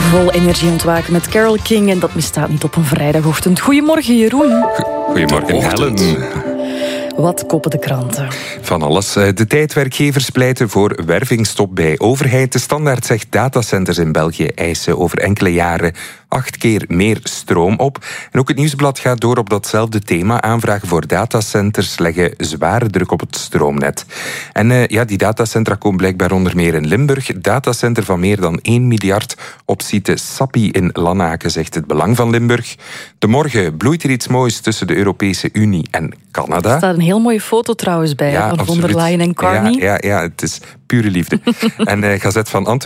Vol energie ontwaken met Carole King en dat misstaat niet op een vrijdagochtend. Goedemorgen Jeroen. Goedemorgen Helen. Wat koppen de kranten? Van alles. De tijdwerkgevers pleiten voor wervingstop bij overheid. De Standaard zegt datacenters in België eisen over enkele jaren 8 keer meer stroom op. En ook het Nieuwsblad gaat door op datzelfde thema. Aanvragen voor datacenters leggen zware druk op het stroomnet. En die datacentra komen blijkbaar onder meer in Limburg. Datacenter van meer dan 1 miljard op site Sappi in Lanaken, zegt het Belang van Limburg. De morgen bloeit er iets moois tussen de Europese Unie en Canada. Er staat een heel mooie foto trouwens bij, van von der Leyen en Carney. Ja, het is pure liefde. En Gazet van Antwerpen